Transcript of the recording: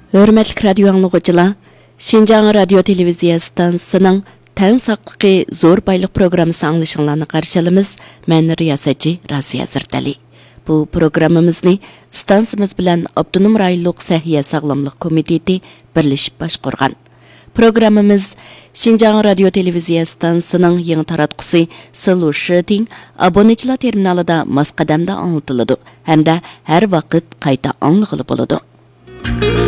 Hörmətli radio anlıqçılar, Şinjan Radio Televiziya stansiyasının Tən saqlıqı zor bayliq programmasi anglışınlarını qarşılamız. Mən riyasətçi Rasiya Zırdali. Bu programmamizni stansiyamiz bilan Abdunum rayonluq Səhiyyə Sağlamlıq Komiteti birləşib başqurğan. Programmamiz Şinjan Radio Televiziya stansiyasının yeni taratqusi Solution abonechilar terminalida masqadamda anlatılады, hamda har vaqt qayta anlıqlı boladı.